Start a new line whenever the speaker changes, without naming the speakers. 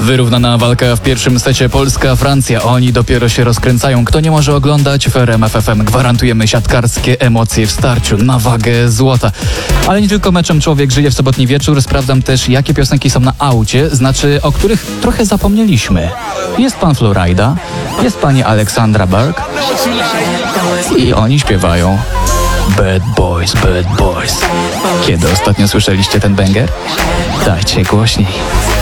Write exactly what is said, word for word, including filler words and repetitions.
Wyrównana walka w pierwszym secie Polska-Francja. Oni dopiero się rozkręcają. Kto nie może oglądać? W R M F F M gwarantujemy siatkarskie emocje w starciu na wagę złota. Ale nie tylko meczem człowiek żyje w sobotni wieczór. Sprawdzam też, jakie piosenki są na aucie, znaczy o których trochę zapomnieliśmy. Jest pan Florida, jest pani Aleksandra Burke i oni śpiewają Bad Boys, Bad Boys. Kiedy ostatnio słyszeliście ten banger? Dajcie głośniej.